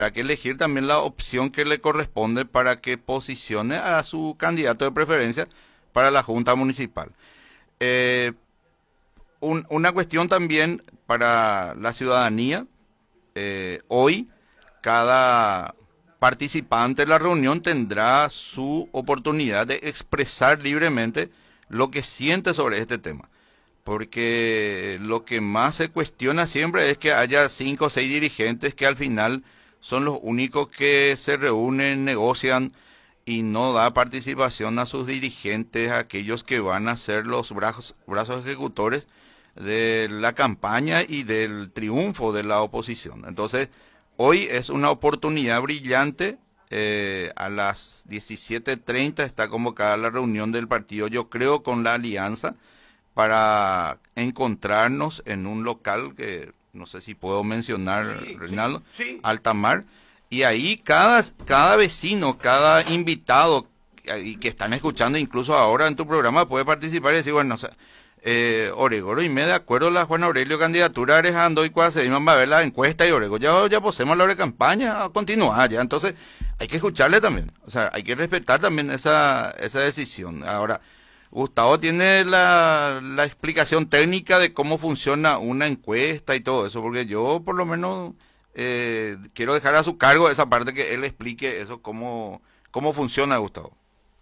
Hay que elegir también la opción que le corresponde para que posicione a su candidato de preferencia para la Junta Municipal. Eh, una cuestión también para la ciudadanía. Hoy cada participante de la reunión tendrá su oportunidad de expresar libremente lo que siente sobre este tema. Porque lo que más se cuestiona siempre es que haya 5 o 6 dirigentes que al final son los únicos que se reúnen, negocian y no da participación a sus dirigentes, a aquellos que van a ser los brazos ejecutores de la campaña y del triunfo de la oposición. Entonces, hoy es una oportunidad brillante. A las 17:30 está convocada la reunión del partido, yo creo, con la alianza, para encontrarnos en un local que no sé si puedo mencionar, sí, Reinaldo, sí, sí. Altamar, y ahí cada vecino, cada invitado y que están escuchando incluso ahora en tu programa puede participar y decir, bueno, o sea, Oregoro y me de acuerdo a la Juan Aurelio candidatura Arejando y cuando se iban a ver la encuesta y Orego ya posemos la hora de campaña, continúa ya, entonces hay que escucharle también, o sea, hay que respetar también esa decisión. Ahora, Gustavo tiene la explicación técnica de cómo funciona una encuesta y todo eso, porque yo por lo menos quiero dejar a su cargo esa parte que él explique eso, cómo funciona, Gustavo.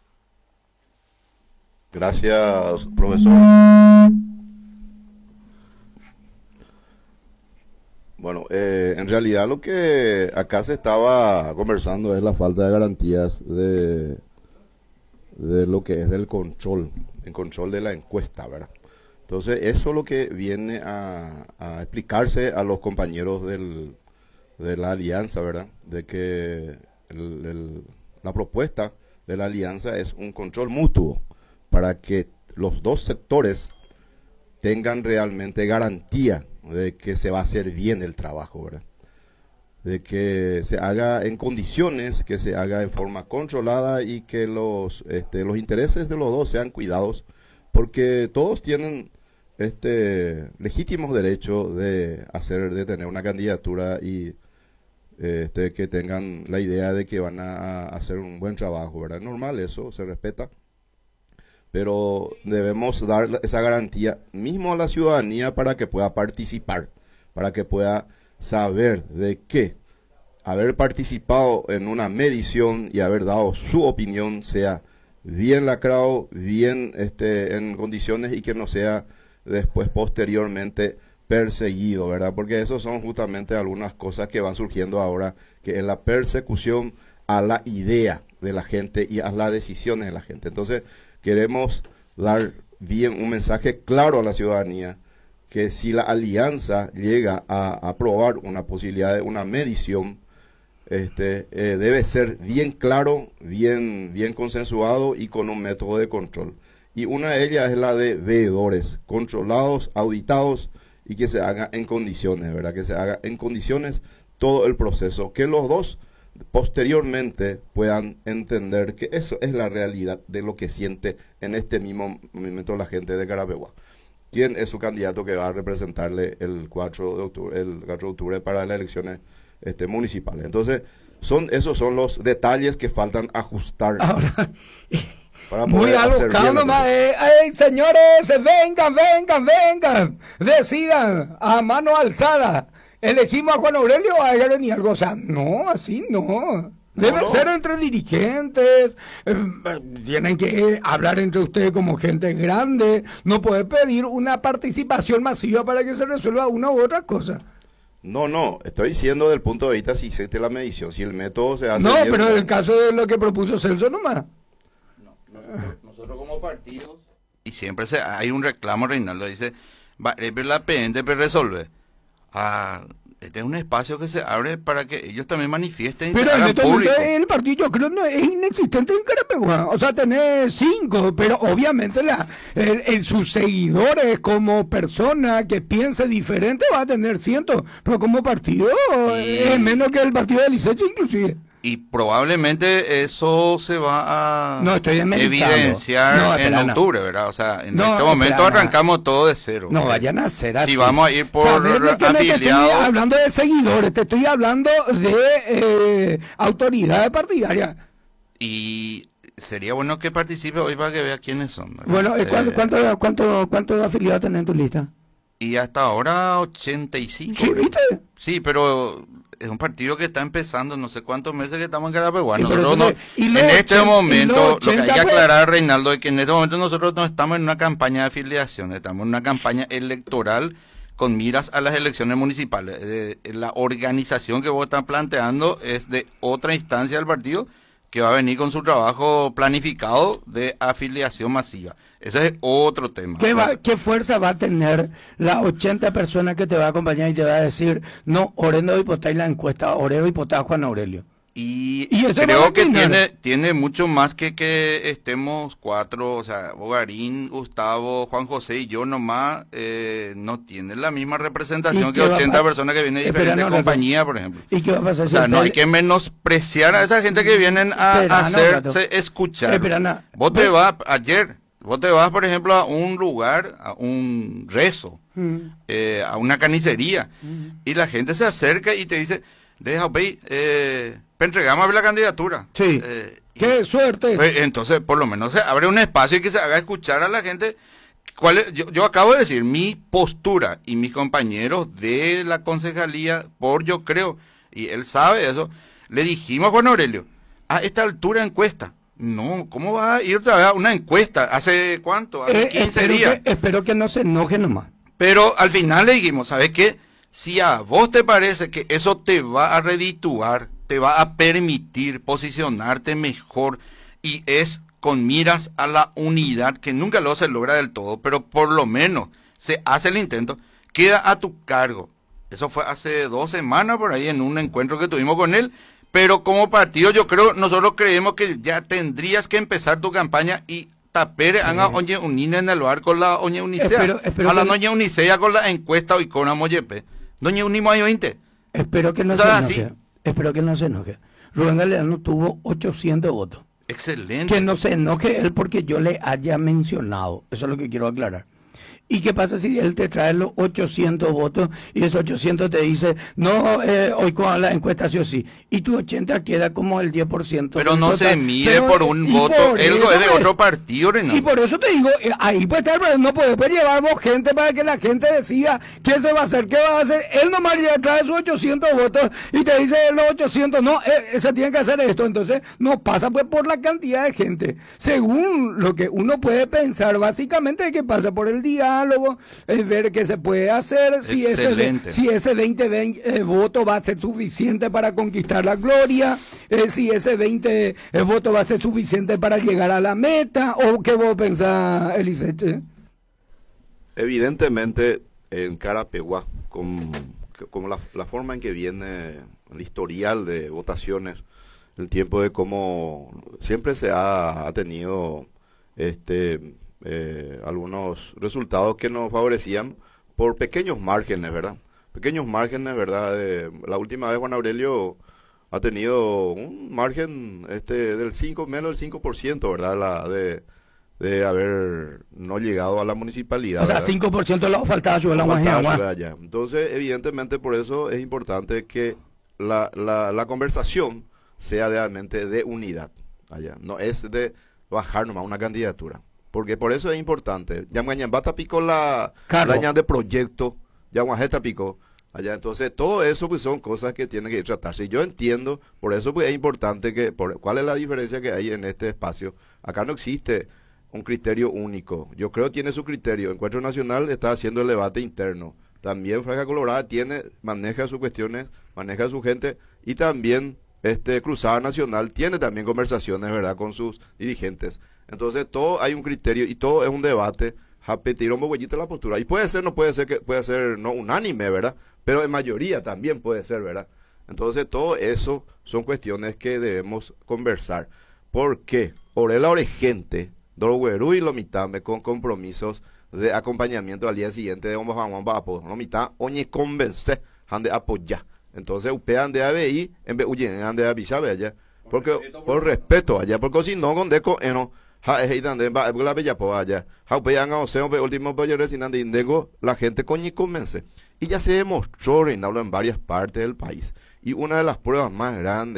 Gracias, profesor. Bueno, en realidad lo que acá se estaba conversando es la falta de garantías de lo que es del control, el control de la encuesta, ¿verdad? Entonces, eso es lo que viene a explicarse a los compañeros de la alianza, ¿verdad? De que la propuesta de la alianza es un control mutuo para que los dos sectores tengan realmente garantía de que se va a hacer bien el trabajo, ¿verdad? De que se haga en condiciones, que se haga en forma controlada y que los intereses de los dos sean cuidados, porque todos tienen legítimos derechos de tener una candidatura y que tengan la idea de que van a hacer un buen trabajo, ¿verdad? Es normal, eso se respeta, pero debemos dar esa garantía mismo a la ciudadanía para que pueda participar, para que pueda saber de que haber participado en una medición y haber dado su opinión sea bien lacrado, bien en condiciones y que no sea después posteriormente perseguido, ¿verdad? Porque eso son justamente algunas cosas que van surgiendo ahora, que es la persecución a la idea de la gente y a las decisiones de la gente. Entonces, queremos dar bien un mensaje claro a la ciudadanía, que si la alianza llega a aprobar una posibilidad de una medición, debe ser bien claro, bien consensuado y con un método de control. Y una de ellas es la de veedores, controlados, auditados y que se haga en condiciones, ¿verdad? Que se haga en condiciones todo el proceso, que los dos posteriormente puedan entender que eso es la realidad de lo que siente en este mismo momento la gente de Carabobo. ¿Quién es su candidato que va a representarle el 4 de octubre para las elecciones municipales? Entonces, esos son los detalles que faltan ajustar. Ahora, para muy poder hacer bien alocado, señores, vengan, decidan a mano alzada. ¿Elegimos a Juan Aurelio o a Garen algo? O sea, no, así no. Debe ser entre dirigentes, tienen que hablar entre ustedes como gente grande, no puede pedir una participación masiva para que se resuelva una u otra cosa. No, estoy diciendo desde el punto de vista si existe la medición, si el método se hace no, bien. Pero en el caso de lo que propuso Celso nomás. Nosotros como partidos, y siempre hay un reclamo, Reinaldo, dice, la PNP resolver. Este es un espacio que se abre para que ellos también manifiesten y pero se hagan público. El partido yo creo no es inexistente en Carapeguá. O sea, tenés 5, pero obviamente sus seguidores como persona que piense diferente va a tener 100, pero como partido es menos que el partido de Liceche inclusive. Y probablemente eso se va a No, estoy desmeritando. evidenciar No, en espera, no. octubre, ¿verdad? O sea, en No, este momento espera, arrancamos todo de cero. No vayan a hacer así. Si vamos a ir por ¿Sabes de qué no te estoy afiliados, hablando de seguidores? Te estoy hablando de autoridades partidarias. y sería bueno que participe hoy para que vea quiénes son, ¿verdad? Bueno, ¿cuántos afiliados tenés en tu lista? Y hasta ahora 85. Sí, ¿viste? Sí, pero es un partido que está empezando, no sé cuántos meses que estamos en Carapeguá. Y por Nosotros eso no, y en los este 80 momento, lo que hay que pues. aclarar, Reinaldo, es que en este momento nosotros no estamos en una campaña de afiliación, estamos en una campaña electoral con miras a las elecciones municipales. La organización que vos estás planteando es de otra instancia del partido que va a venir con su trabajo planificado de afiliación masiva. Ese es otro tema. ¿Qué fuerza va a tener las 80 personas que te va a acompañar y te va a decir, no, Orendo Hipotá y la encuesta, Orendo Hipotá Juan Aurelio? Y eso va creo a que terminar. tiene mucho más que estemos cuatro, o sea, Bogarín, Gustavo, Juan José y yo nomás, no tienen la misma representación ¿Y que qué va a 80 pa- personas que vienen de Espera, diferentes no, Rato. compañías, por ejemplo. ¿Y qué va a pasar? O sea, no hay que menospreciar a esa gente que vienen a Espera, no, hacerse Rato. escuchar. Espera, no. Vos te vas, vos te vas, por ejemplo, a un lugar, a un rezo, a una carnicería, y la gente se acerca y te dice, deja, entregame la candidatura. Sí. ¡Qué suerte! Pues, entonces, por lo menos se abre un espacio y que se haga escuchar a la gente. Yo acabo de decir mi postura y mis compañeros de la concejalía, yo creo, y él sabe eso, le dijimos a Juan Aurelio, a esta altura encuesta. No, ¿cómo va a ir otra vez a una encuesta? ¿Hace cuánto? Hace 15 días. Espero que no se enoje nomás. Pero al final le dijimos, ¿sabes qué? Si a vos te parece que eso te va a redituar, te va a permitir posicionarte mejor y es con miras a la unidad, que nunca lo se logra del todo, pero por lo menos se hace el intento, queda a tu cargo. Eso fue hace 2 semanas por ahí en un encuentro que tuvimos con él, pero como partido nosotros creemos que ya tendrías que empezar tu campaña y tapere anga oñe unine en el bar con la oñe unicea. Espero A la que- noñe unicea con la encuesta hoy con la mollepe. Doña unimo ayo 20. Espero que no Eso se es enoje. así. Espero que no se enoje. Rubén Galeano tuvo 800 votos. Excelente. Que no se enoje él porque yo le haya mencionado. Eso es lo que quiero aclarar. ¿Y qué pasa si él te trae los 800 votos y esos 800 te dice, no, hoy con la encuesta sí o sí? Y tu 80 queda como el 10%. Pero del no total. se mide Pero, por un y voto. por Él eso es de es. otro partido, Y Reinaldo. por eso te digo, ahí puede estar, pero no puede llevar vos gente para que la gente decida qué se va a hacer, qué va a hacer. Él nomás ya trae sus 800 votos y te dice los 800, no, se tiene que hacer esto. Entonces no pasa pues por la cantidad de gente. Según lo que uno puede pensar, básicamente es que pasa por el diálogo, es ver qué se puede hacer, si Excelente. ese 20 voto va a ser suficiente para conquistar la gloria, si ese 20 voto va a ser suficiente para llegar a la meta, o qué vos pensás, Elisete. Evidentemente, en Carapeguá, como la forma en que viene el historial de votaciones, el tiempo de cómo siempre se ha tenido algunos resultados que nos favorecían por pequeños márgenes, ¿verdad? Pequeños márgenes, ¿verdad? La última vez Juan Aurelio ha tenido un margen del 5, menos del 5%, ¿verdad? De haber no llegado a la municipalidad. O sea, ¿verdad? 5% le faltaba a la Faltaba Guajira. ayuda allá. Entonces, evidentemente, por eso es importante que la conversación sea realmente de unidad allá. No es de bajar nomás una candidatura. Porque por eso es importante. Yamañambata picó la ña de proyecto, Yaguajeta picó allá. Entonces, todo eso pues son cosas que tienen que tratarse. Y yo entiendo, por eso pues es importante ¿cuál es la diferencia que hay en este espacio? Acá no existe un criterio único. Yo creo que tiene su criterio. Encuentro Nacional está haciendo el debate interno. También Franja Colorada maneja sus cuestiones, maneja su gente, y también Cruzada Nacional tiene también conversaciones, ¿verdad?, con sus dirigentes. Entonces, todo hay un criterio y todo es un debate. Tirón Boguellita la postura. Y puede ser, no puede ser, que puede ser no unánime, ¿verdad? Pero en mayoría también puede ser, ¿verdad? Entonces, todo eso son cuestiones que debemos conversar. ¿Por qué? Orela Orejente, Dorguerú y Lomitame con compromisos de acompañamiento al día siguiente de Bomba Juan Apo. Lomitá, oñe convence, han de apoyar Entonces, upean de ABI, en vez de de avisabe allá. Porque, por respeto allá, porque si no, con deco, no. Ja, es de la bella po allá. Ja, upean a Oseo, último pollo resinante, indego, la gente coñi convence. Y ya se demostró, Reinaldo, en varias partes del país. Y una de las pruebas más grandes